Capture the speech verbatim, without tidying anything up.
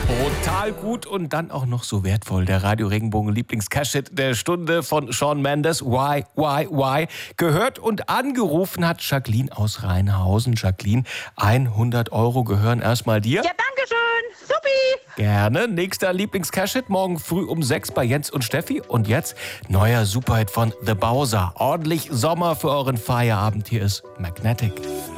Total gut und dann auch noch so wertvoll. Der Radio Regenbogen Lieblings-Cash-Hit der Stunde von Shawn Mendes. Why, why, why? Gehört und angerufen hat Jacqueline aus Rheinhausen. Jacqueline, hundert Euro gehören erstmal dir. Ja, danke schön. Supi. Gerne. Nächster Lieblings-Cash-Hit morgen früh um sechs bei Jens und Steffi. Und jetzt neuer Superhit von The Bowser. Ordentlich Sommer für euren Feierabend. Hier ist Magnetic.